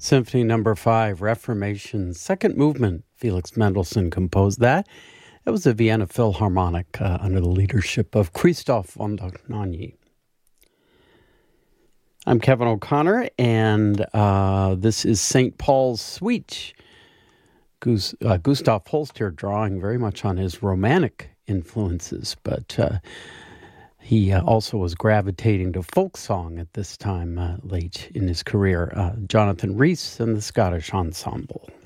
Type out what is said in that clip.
Symphony Number 5, Reformation, second movement. Felix Mendelssohn composed that. It was a Vienna Philharmonic under the leadership of Christoph von Dohnanyi. I'm Kevin O'Connor, and this is St. Paul's Suite. Gustav Holst here drawing very much on his romantic influences, but he also was gravitating to folk song at this time late in his career. Jonathan Rhys and the Scottish Ensemble.